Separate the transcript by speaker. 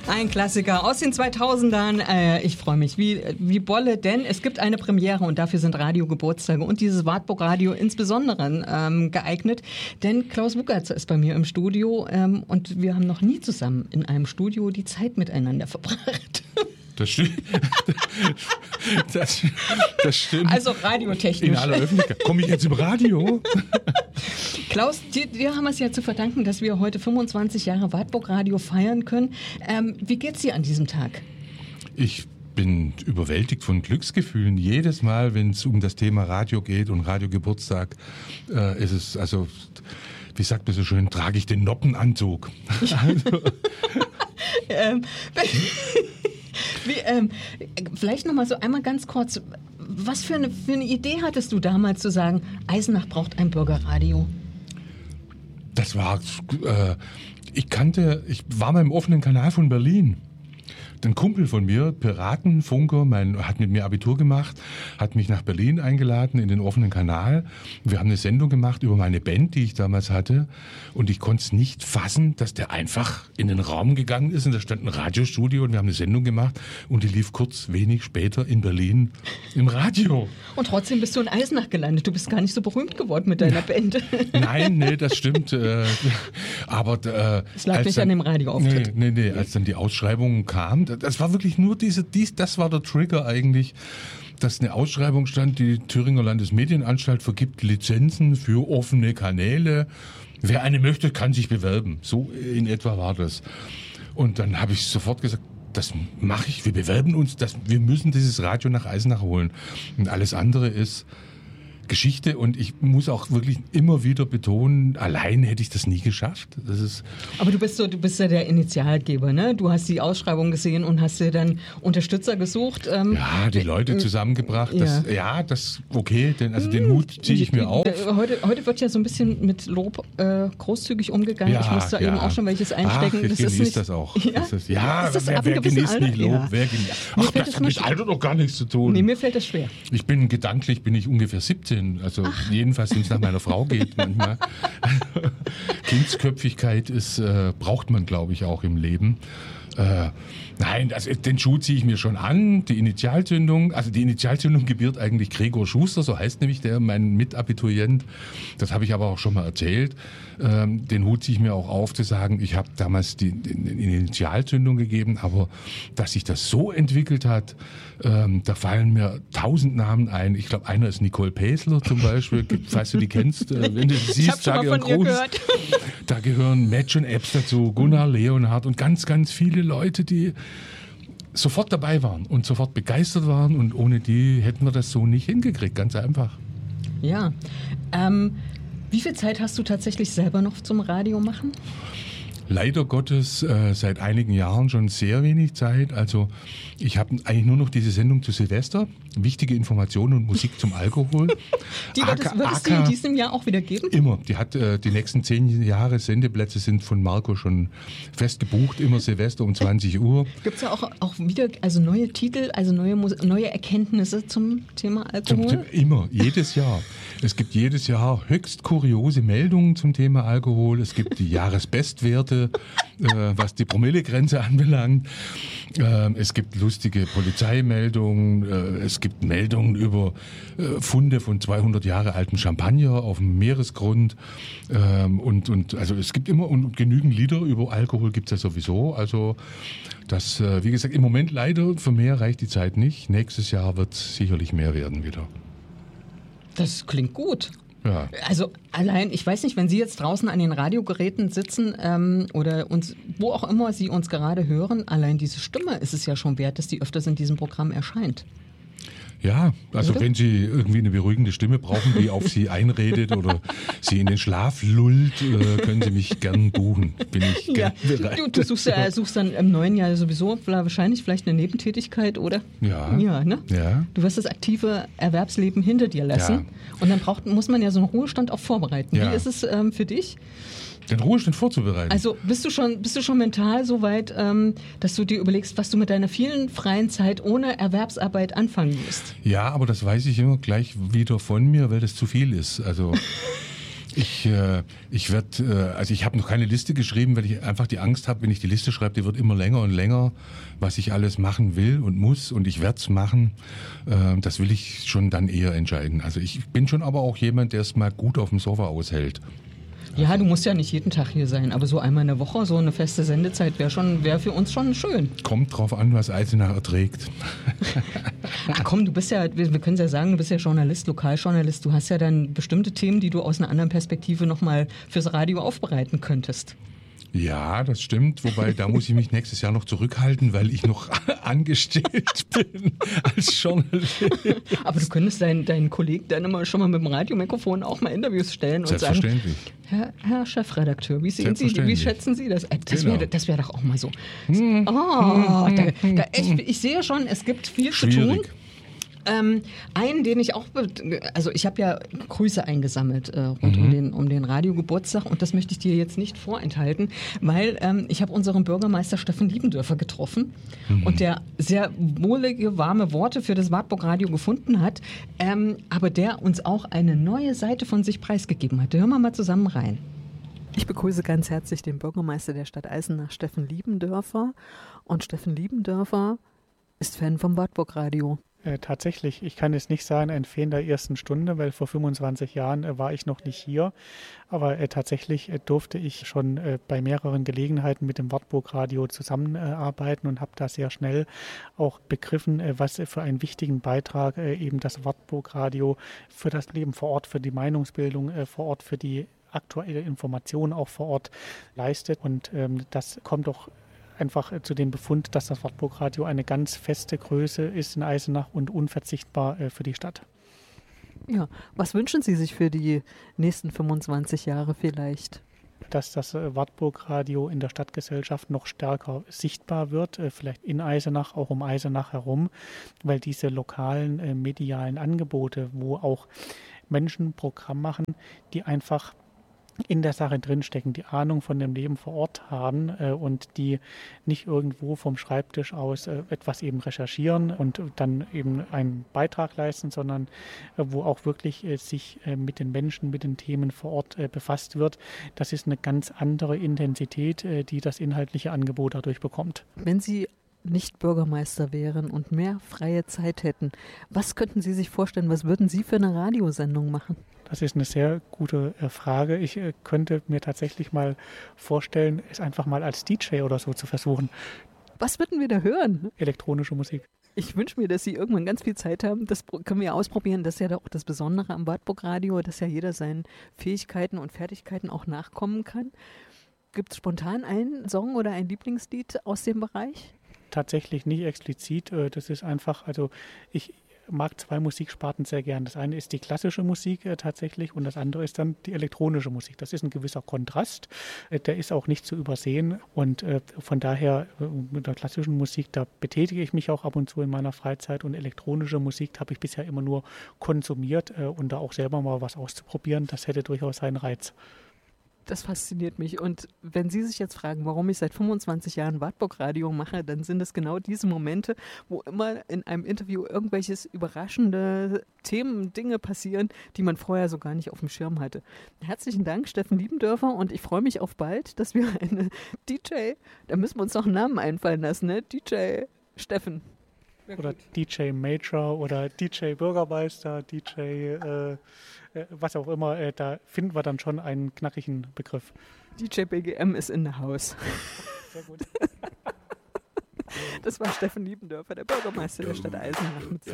Speaker 1: Ein Klassiker aus den 2000ern. Ich freue mich wie Bolle, denn es gibt eine Premiere und dafür sind Radiogeburtstage und dieses Wartburg Radio insbesondere geeignet. Denn Klaus Wuckertz ist bei mir im Studio und wir haben noch nie zusammen in einem Studio die Zeit miteinander verbracht.
Speaker 2: Das stimmt. Das stimmt.
Speaker 1: Also radiotechnisch.
Speaker 2: In aller Öffentlichkeit. Komme ich jetzt im Radio?
Speaker 1: Klaus, dir haben wir es ja zu verdanken, dass wir heute 25 Jahre Wartburg Radio feiern können. Wie geht's dir an diesem Tag?
Speaker 2: Ich bin überwältigt von Glücksgefühlen. Jedes Mal, wenn es um das Thema Radio geht und Radiogeburtstag, ist es, also, wie sagt man so schön, trage ich den Noppenanzug. Also.
Speaker 1: Vielleicht noch mal so einmal ganz kurz, was für eine Idee hattest du damals zu sagen, Eisenach braucht ein Bürgerradio?
Speaker 2: Das war, ich war mal im offenen Kanal von Berlin. Ein Kumpel von mir, Piratenfunker, hat mit mir Abitur gemacht, hat mich nach Berlin eingeladen in den offenen Kanal. Wir haben eine Sendung gemacht über meine Band, die ich damals hatte. Und ich konnte es nicht fassen, dass der einfach in den Raum gegangen ist und da stand ein Radiostudio und wir haben eine Sendung gemacht und die lief wenig später in Berlin im Radio.
Speaker 1: Und trotzdem bist du in Eisenach gelandet. Du bist gar nicht so berühmt geworden mit deiner Band.
Speaker 2: Nein, nee, das stimmt. Aber
Speaker 1: es lag nicht an dem Radioauftritt.
Speaker 2: Nee, als dann die Ausschreibung kam, das war wirklich nur das war der Trigger eigentlich, dass eine Ausschreibung stand, die Thüringer Landesmedienanstalt vergibt Lizenzen für offene Kanäle. Wer eine möchte, kann sich bewerben. So in etwa war das. Und dann habe ich sofort gesagt, das mache ich, wir bewerben uns, wir müssen dieses Radio nach Eisenach holen. Und alles andere ist Geschichte und ich muss auch wirklich immer wieder betonen, allein hätte ich das nie geschafft.
Speaker 1: Aber du bist ja der Initialgeber, ne? Du hast die Ausschreibung gesehen und hast dir dann Unterstützer gesucht.
Speaker 2: Ja, die Leute zusammengebracht. Okay, den Hut ziehe ich mir auf.
Speaker 1: Heute wird ja so ein bisschen mit Lob großzügig umgegangen. Ja, ich musste eben auch schon welches einstecken.
Speaker 2: Ich genieße das auch.
Speaker 1: Ja,
Speaker 2: wer genießt nicht Lob? Ja. Ach, das hat mit Alter doch gar nichts zu tun.
Speaker 1: Nee, mir fällt das schwer.
Speaker 2: Gedanklich bin ich ungefähr 17. Also jedenfalls, wenn es nach meiner Frau geht manchmal. Kindsköpfigkeit braucht man, glaube ich, auch im Leben. Nein, den Schuh ziehe ich mir schon an. Die Initialzündung gebiert eigentlich Gregor Schuster, so heißt nämlich mein Mitabiturient. Das habe ich aber auch schon mal erzählt. Den Hut ziehe ich mir auch auf, zu sagen, ich habe damals die Initialzündung gegeben, aber dass sich das so entwickelt hat, da fallen mir 1000 Namen ein. Ich glaube, einer ist Nicole Päsler zum Beispiel, falls du die kennst. Wenn du sie siehst, sage ich auch groß. Da gehören Match und Epps dazu, Gunnar Leonhardt und ganz, ganz viele Leute, die sofort dabei waren und sofort begeistert waren und ohne die hätten wir das so nicht hingekriegt, ganz einfach.
Speaker 1: Ja, wie viel Zeit hast du tatsächlich selber noch zum Radio machen?
Speaker 2: Leider Gottes seit einigen Jahren schon sehr wenig Zeit. Also ich habe eigentlich nur noch diese Sendung zu Silvester, wichtige Informationen und Musik zum Alkohol.
Speaker 1: Die wird es in diesem Jahr auch wieder geben?
Speaker 2: Immer. Die hat die nächsten 10 Jahre Sendeplätze sind von Marco schon fest gebucht, immer Silvester um 20 Uhr.
Speaker 1: Gibt es ja auch wieder neue Titel, also neue Erkenntnisse zum Thema Alkohol?
Speaker 2: Immer, jedes Jahr. Es gibt jedes Jahr höchst kuriose Meldungen zum Thema Alkohol. Es gibt die Jahresbestwerte, was die Promillegrenze anbelangt. Es gibt lustige Polizeimeldungen. Es gibt Meldungen über Funde von 200 Jahre alten Champagner auf dem Meeresgrund. Also es gibt immer und genügend Lieder über Alkohol gibt es ja sowieso. Also das, wie gesagt, im Moment leider für mehr reicht die Zeit nicht. Nächstes Jahr wird es sicherlich mehr werden wieder.
Speaker 1: Das klingt gut.
Speaker 2: Ja.
Speaker 1: Also allein, ich weiß nicht, wenn Sie jetzt draußen an den Radiogeräten sitzen oder uns, wo auch immer Sie uns gerade hören, allein diese Stimme ist es ja schon wert, dass die öfters in diesem Programm erscheint.
Speaker 2: Ja, also oder? Wenn Sie irgendwie eine beruhigende Stimme brauchen, die auf Sie einredet oder Sie in den Schlaf lullt, können Sie mich gern buchen. Bin ich gern bereit.
Speaker 1: Du suchst dann im neuen Jahr sowieso wahrscheinlich vielleicht eine Nebentätigkeit, oder?
Speaker 2: Ja.
Speaker 1: Ja, ne?
Speaker 2: Ja.
Speaker 1: Du wirst das aktive Erwerbsleben hinter dir lassen.
Speaker 2: Ja.
Speaker 1: Und dann muss man ja so einen Ruhestand auch vorbereiten.
Speaker 2: Ja.
Speaker 1: Wie ist es für dich?
Speaker 2: Den Ruhestand vorzubereiten.
Speaker 1: Also bist du schon mental so weit, dass du dir überlegst, was du mit deiner vielen freien Zeit ohne Erwerbsarbeit anfangen musst?
Speaker 2: Ja, aber das weiß ich immer gleich wieder von mir, weil das zu viel ist. Also Ich habe noch keine Liste geschrieben, weil ich einfach die Angst habe, wenn ich die Liste schreibe, die wird immer länger und länger, was ich alles machen will und muss und ich werde es machen. Das will ich schon dann eher entscheiden. Also ich bin schon aber auch jemand, der es mal gut auf dem Sofa aushält.
Speaker 1: Ja, du musst ja nicht jeden Tag hier sein, aber so einmal in der Woche, so eine feste Sendezeit wäre für uns schon schön.
Speaker 2: Kommt drauf an, was Eisenach erträgt.
Speaker 1: Ach komm, wir können es ja sagen, du bist ja Journalist, Lokaljournalist. Du hast ja dann bestimmte Themen, die du aus einer anderen Perspektive nochmal fürs Radio aufbereiten könntest.
Speaker 2: Ja, das stimmt. Wobei, da muss ich mich nächstes Jahr noch zurückhalten, weil ich noch angestellt bin als Journalist.
Speaker 1: Aber du könntest deinen Kollegen dann immer schon mal mit dem Radiomikrofon auch mal Interviews stellen und sagen, Herr Chefredakteur, wie schätzen Sie das? Das wäre doch auch mal so. Ich sehe schon, es gibt viel zu tun. Einen, den ich auch, also ich habe ja Grüße eingesammelt rund um den Radiogeburtstag und das möchte ich dir jetzt nicht vorenthalten, weil ich habe unseren Bürgermeister Steffen Liebendörfer getroffen und der sehr wohlige, warme Worte für das Wartburg Radio gefunden hat, aber der uns auch eine neue Seite von sich preisgegeben hat. Hören wir mal zusammen rein. Ich begrüße ganz herzlich den Bürgermeister der Stadt Eisenach, Steffen Liebendörfer. Und Steffen Liebendörfer ist Fan vom Wartburg Radio.
Speaker 3: Tatsächlich, ich kann es nicht sagen, ein Fan der ersten Stunde, weil vor 25 Jahren war ich noch nicht hier. Aber tatsächlich durfte ich schon bei mehreren Gelegenheiten mit dem Wartburg Radio zusammenarbeiten und habe da sehr schnell auch begriffen, was für einen wichtigen Beitrag eben das Wartburg Radio für das Leben vor Ort, für die Meinungsbildung vor Ort, für die aktuelle Information auch vor Ort leistet. Und das kommt doch einfach zu dem Befund, dass das Wartburg Radio eine ganz feste Größe ist in Eisenach und unverzichtbar für die Stadt.
Speaker 1: Ja, was wünschen Sie sich für die nächsten 25 Jahre vielleicht?
Speaker 3: Dass das Wartburg Radio in der Stadtgesellschaft noch stärker sichtbar wird, vielleicht in Eisenach, auch um Eisenach herum, weil diese lokalen medialen Angebote, wo auch Menschen Programm machen, die einfach in der Sache drinstecken, die Ahnung von dem Leben vor Ort haben und die nicht irgendwo vom Schreibtisch aus etwas eben recherchieren und dann eben einen Beitrag leisten, sondern wo auch wirklich sich mit den Menschen, mit den Themen vor Ort befasst wird. Das ist eine ganz andere Intensität, die das inhaltliche Angebot dadurch bekommt.
Speaker 1: Wenn Sie nicht Bürgermeister wären und mehr freie Zeit hätten, was könnten Sie sich vorstellen, was würden Sie für eine Radiosendung machen?
Speaker 3: Das ist eine sehr gute Frage. Ich könnte mir tatsächlich mal vorstellen, es einfach mal als DJ oder so zu versuchen.
Speaker 1: Was würden wir da hören?
Speaker 3: Elektronische Musik.
Speaker 1: Ich wünsche mir, dass Sie irgendwann ganz viel Zeit haben. Das können wir ausprobieren. Das ist ja auch das Besondere am Wartburg Radio, dass ja jeder seinen Fähigkeiten und Fertigkeiten auch nachkommen kann. Gibt es spontan einen Song oder ein Lieblingslied aus dem Bereich?
Speaker 3: Tatsächlich nicht explizit. Das ist einfach, also ich mag zwei Musiksparten sehr gern. Das eine ist die klassische Musik tatsächlich und das andere ist dann die elektronische Musik. Das ist ein gewisser Kontrast, der ist auch nicht zu übersehen und von daher mit der klassischen Musik, da betätige ich mich auch ab und zu in meiner Freizeit und elektronische Musik habe ich bisher immer nur konsumiert und da auch selber mal was auszuprobieren, das hätte durchaus seinen Reiz.
Speaker 1: Das fasziniert mich. Und wenn Sie sich jetzt fragen, warum ich seit 25 Jahren Wartburg Radio mache, dann sind es genau diese Momente, wo immer in einem Interview irgendwelches überraschende Themen, Dinge passieren, die man vorher so gar nicht auf dem Schirm hatte. Herzlichen Dank, Steffen Liebendörfer, und ich freue mich auf bald, dass wir eine DJ, da müssen wir uns noch einen Namen einfallen lassen, ne? DJ Steffen.
Speaker 3: Oder DJ Major oder DJ Bürgermeister, DJ was auch immer, da finden wir dann schon einen knackigen Begriff.
Speaker 1: DJ BGM ist in the house.
Speaker 3: Sehr gut.
Speaker 1: Das war Steffen Liebendörfer, der Bürgermeister der Stadt Eisenach mit